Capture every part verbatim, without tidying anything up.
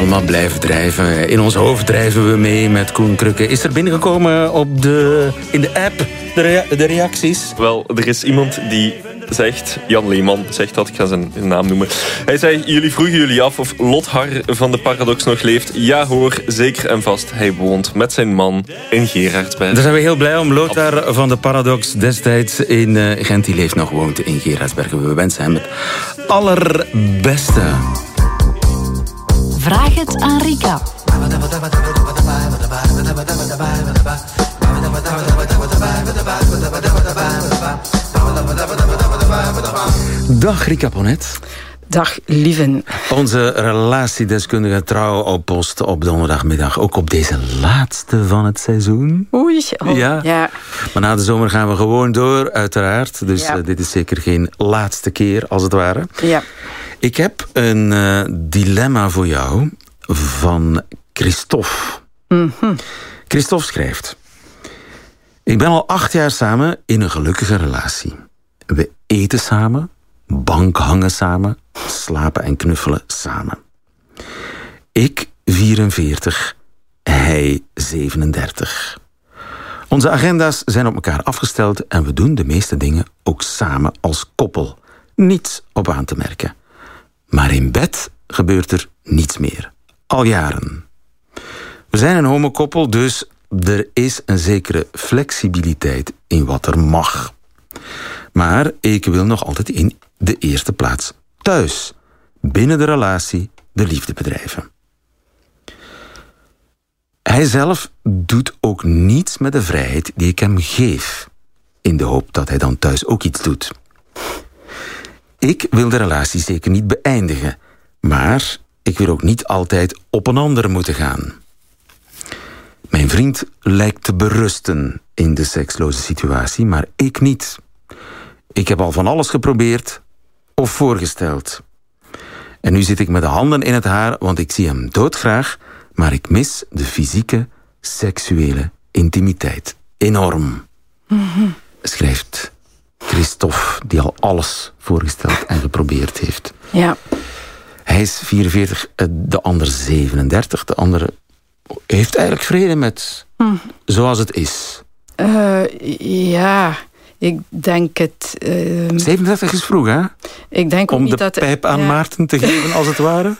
allemaal blijven drijven. In ons hoofd drijven we mee met Koen Krukke. Is er binnengekomen op de, in de app de, rea- de reacties? Wel, er is iemand die zegt, Jan Leeman zegt dat, ik ga zijn naam noemen. Hij zei, jullie vroegen jullie af of Lothar van de Paradox nog leeft. Ja hoor, zeker en vast. Hij woont met zijn man in Gerardsberg. Daar zijn we heel blij om. Lothar van de Paradox, destijds in uh, Gent, die leeft nog, woont in Gerardsberg. We wensen hem het allerbeste. Vraag het aan Rika. Dag Rika Ponet. Dag lieven. Onze relatiedeskundige trouw op post op donderdagmiddag. Ook op deze laatste van het seizoen. Oei, oh, ja. ja. Maar na de zomer gaan we gewoon door, uiteraard. Dus ja. uh, dit is zeker geen laatste keer, als het ware. Ja. Ik heb een uh, dilemma voor jou van Christophe. Mm-hmm. Christophe schrijft: ik ben al acht jaar samen in een gelukkige relatie. We eten samen, bank hangen samen, slapen en knuffelen samen. Ik vierenveertig, hij zevenendertig. Onze agenda's zijn op elkaar afgesteld en we doen de meeste dingen ook samen als koppel. Niets op aan te merken. Maar in bed gebeurt er niets meer. Al jaren. We zijn een homokoppel, dus er is een zekere flexibiliteit in wat er mag. Maar ik wil nog altijd in de eerste plaats thuis. Binnen de relatie de liefde bedrijven. Hij zelf doet ook niets met de vrijheid die ik hem geef. In de hoop dat hij dan thuis ook iets doet. Ik wil de relatie zeker niet beëindigen. Maar ik wil ook niet altijd op een ander moeten gaan. Mijn vriend lijkt te berusten in de seksloze situatie, maar ik niet. Ik heb al van alles geprobeerd of voorgesteld. En nu zit ik met de handen in het haar, want ik zie hem doodgraag, maar ik mis de fysieke, seksuele intimiteit enorm. Mm-hmm. Schrijft Christophe, die al alles voorgesteld en geprobeerd heeft. Ja. Hij is vierenveertig, de ander zevenendertig. De andere heeft eigenlijk vrede met mm. zoals het is. Uh, ja, ik denk het... Uh, zevenendertig is vroeg, hè? Ik denk Om niet de dat, pijp aan ja. Maarten te geven, als het ware.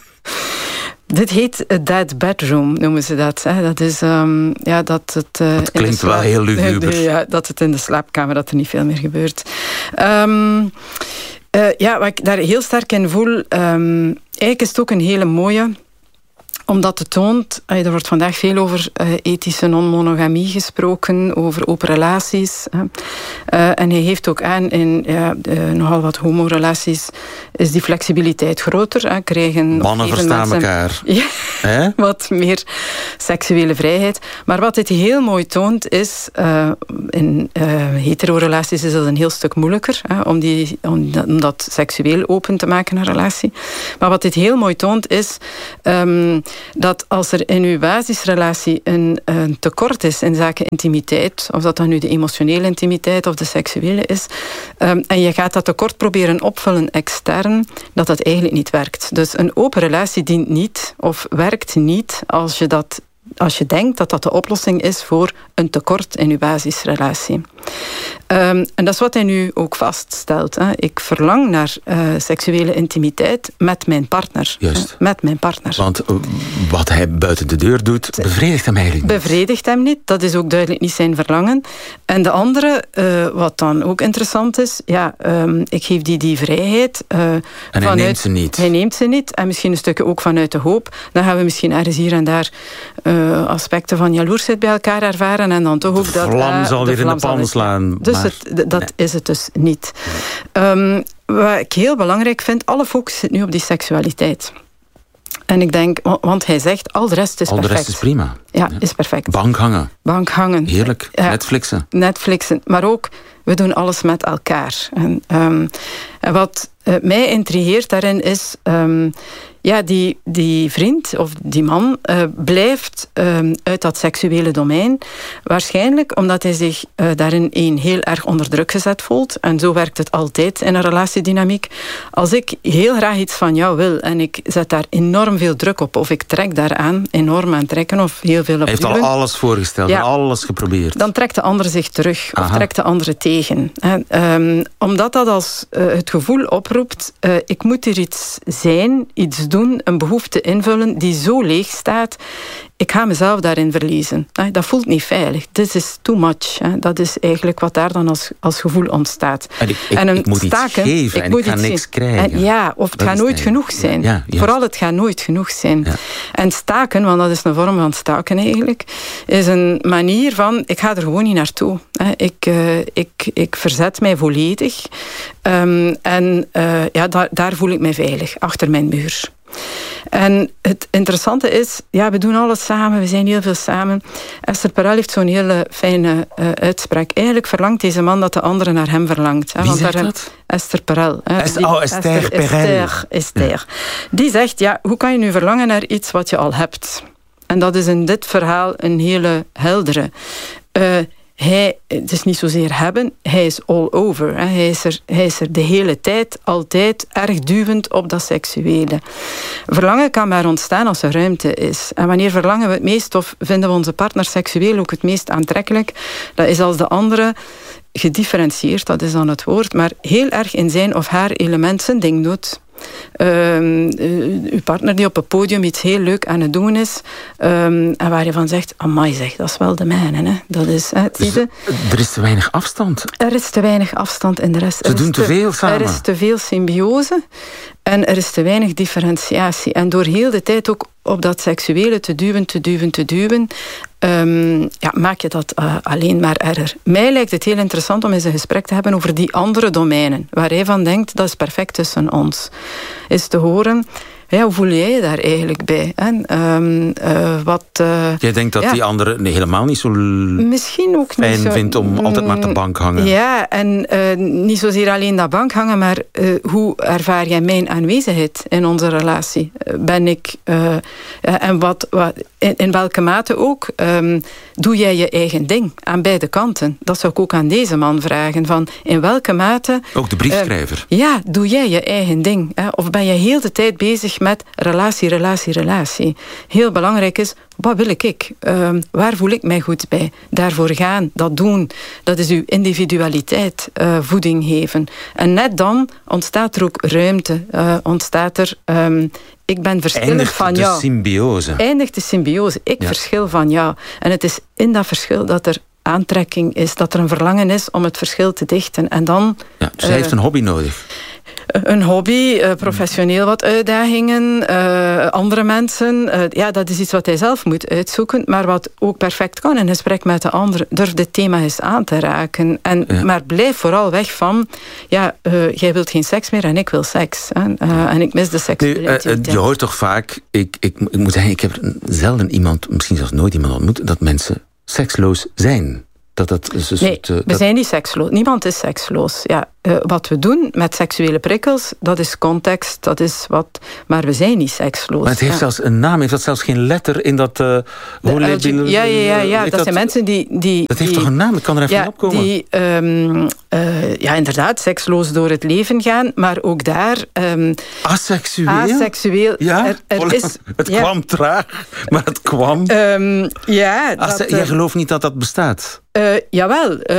Dit heet a dead bedroom, noemen ze dat. Hè. Dat is, um, ja, dat het... Uh, dat klinkt slaap, wel heel luguber. Ja, dat het in de slaapkamer, dat er niet veel meer gebeurt. Um, uh, ja, wat ik daar heel sterk in voel... Um, eigenlijk is het ook een hele mooie... Omdat het toont, er wordt vandaag veel over uh, ethische non-monogamie gesproken, over open relaties. Hè. Uh, en hij heeft ook aan, in ja, uh, nogal wat homorelaties is die flexibiliteit groter. Hè. Krijgen mannen verstaan mensen, elkaar. Ja, Hè? wat meer seksuele vrijheid. Maar wat dit heel mooi toont is, uh, in uh, hetero-relaties is dat een heel stuk moeilijker, hè, om, die, om, om dat seksueel open te maken, een relatie. Maar wat dit heel mooi toont is... Um, dat als er in uw basisrelatie een, een tekort is in zaken intimiteit, of dat dan nu de emotionele intimiteit of de seksuele is, um, en je gaat dat tekort proberen opvullen extern, dat dat eigenlijk niet werkt. Dus een open relatie dient niet, of werkt niet, als je dat als je denkt dat dat de oplossing is voor een tekort in uw basisrelatie. Um, en dat is wat hij nu ook vaststelt. Hè. Ik verlang naar uh, seksuele intimiteit met mijn partner. Juist. Hè, met mijn partner. Want uh, wat hij buiten de deur doet, bevredigt hem eigenlijk niet. Bevredigt hem niet. Dat is ook duidelijk niet zijn verlangen. En de andere, uh, wat dan ook interessant is, ja, um, ik geef die die vrijheid. Uh, en hij vanuit, neemt ze niet. Hij neemt ze niet. En misschien een stukje ook vanuit de hoop. Dan gaan we misschien ergens hier en daar uh, aspecten van jaloersheid bij elkaar ervaren. En dan toch ook de dat... vlam uh, zal de weer vlam in de pan slaan. Dus maar, het, dat nee. is het dus niet. Um, wat ik heel belangrijk vind, alle focus zit nu op die seksualiteit. En ik denk, want hij zegt, al de rest is al perfect. de rest is prima. Ja, ja. is perfect. Bank hangen. Bank hangen. Heerlijk. Ja, Netflixen. Netflixen. Maar ook, we doen alles met elkaar. En, um, en wat uh, mij intrigeert daarin is... Um, Ja, die, die vriend of die man uh, blijft um, uit dat seksuele domein. Waarschijnlijk omdat hij zich uh, daarin één heel erg onder druk gezet voelt. En zo werkt het altijd in een relatiedynamiek. Als ik heel graag iets van jou wil en ik zet daar enorm veel druk op, of ik trek daaraan, enorm aan trekken of heel veel op Hij heeft al alles voorgesteld ja, en alles geprobeerd. Dan trekt de ander zich terug Aha. of trekt de andere tegen. He, um, omdat dat als uh, het gevoel oproept, uh, ik moet hier iets zijn, iets doen, Doen, een behoefte invullen die zo leeg staat. Ik ga mezelf daarin verliezen. Dat voelt niet veilig. This is too much. Dat is eigenlijk wat daar dan als, als gevoel ontstaat. En ik, ik, en een ik moet staken, iets geven ik en moet ik ga niks zien. krijgen. En ja, of het dat gaat nooit genoeg zijn. Ja, ja, Vooral het gaat nooit genoeg zijn. Ja. En staken, want dat is een vorm van staken eigenlijk, is een manier van, ik ga er gewoon niet naartoe. Ik, uh, ik, ik verzet mij volledig. Um, en uh, ja, daar, daar voel ik mij veilig, achter mijn muur. En het interessante is, ja, we doen alles samen, we zijn heel veel samen. Esther Perel heeft zo'n hele fijne uh, uitspraak. Eigenlijk verlangt deze man dat de andere naar hem verlangt. Hè, Wie want zegt daar dat? Esther Perel. Hè, Est- oh, Esther, Esther Perel. Esther, Esther. Ja. Die zegt, ja, hoe kan je nu verlangen naar iets wat je al hebt? En dat is in dit verhaal een hele heldere. Uh, Hij, het is niet zozeer hebben, hij is all over. Hè. Hij, is er, hij is er de hele tijd, altijd erg duwend op dat seksuele. Verlangen kan maar ontstaan als er ruimte is. En wanneer verlangen we het meest of vinden we onze partner seksueel ook het meest aantrekkelijk? Dat is als de andere gedifferentieerd, dat is dan het woord, maar heel erg in zijn of haar element zijn ding doet. Um, uh, uw partner die op het podium iets heel leuk aan het doen is um, en waar je van zegt, amai zeg, dat is wel de mijne. Hè. Dat is, hè, dus, zie je? Er is te weinig afstand. Er is te weinig afstand in de rest. Ze doen te, te veel samen. Er is te veel symbiose en er is te weinig differentiatie. En door heel de tijd ook op dat seksuele te duwen, te duwen, te duwen, um, ja, maak je dat uh, alleen maar erger. Mij lijkt het heel interessant om eens een gesprek te hebben over die andere domeinen, waar hij van denkt, dat is perfect tussen ons. Is te horen, ja, hoe voel jij je daar eigenlijk bij? Hè? Um, uh, wat, uh, jij denkt dat ja. die andere nee, helemaal niet zo Misschien ook fijn niet zo, vindt om altijd maar te bank hangen. Ja, en uh, niet zozeer alleen dat bank hangen, maar uh, hoe ervaar jij mijn aanwezigheid in onze relatie? Ben ik, uh, uh, en wat, wat, in, in welke mate ook, um, doe jij je eigen ding aan beide kanten? Dat zou ik ook aan deze man vragen. Van in welke mate... Ook de briefschrijver. Uh, ja, doe jij je eigen ding? Hè? Of ben je heel de tijd bezig met relatie, relatie, relatie. Heel belangrijk is, wat wil ik? Uh, waar voel ik mij goed bij? Daarvoor gaan, dat doen. Dat is uw individualiteit uh, voeding geven. En net dan ontstaat er ook ruimte. Uh, ontstaat er... Um, ik ben verschillend Eindigt van de jou. symbiose. Eindigt de symbiose. Ik ja. verschil van jou. En het is in dat verschil dat er aantrekking is, dat er een verlangen is om het verschil te dichten. En dan... Ja, dus hij uh, heeft een hobby nodig. Een hobby, uh, professioneel wat uitdagingen, uh, andere mensen. Uh, ja, dat is iets wat hij zelf moet uitzoeken, maar wat ook perfect kan in gesprek met de ander. Durf dit thema eens aan te raken. En, ja. Maar blijf vooral weg van, ja, uh, jij wilt geen seks meer en ik wil seks. Hè? Uh, en ik mis de seksualiteit. Nu, uh, je hoort toch vaak, ik, ik, ik moet zeggen, ik heb zelden iemand, misschien zelfs nooit iemand ontmoet, dat mensen seksloos zijn. Dat dat is een nee, soort, uh, we dat... zijn niet seksloos. Niemand is seksloos. Ja, uh, wat we doen met seksuele prikkels, dat is context, dat is wat... Maar we zijn niet seksloos. Maar het heeft ja. zelfs een naam, heeft dat zelfs geen letter in dat... Uh, L G... Ja, ja, ja, ja. Dat, dat zijn mensen die... die dat heeft die, toch een naam? Ik kan er even ja, op komen. Die, um, uh, ja, inderdaad, seksloos door het leven gaan, maar ook daar... Um, Aseksueel? Aseksueel. Ja, er, er is, het ja. kwam traag, maar het kwam. Um, ja, Ase- dat, jij gelooft niet dat dat bestaat? Uh, jawel. Uh,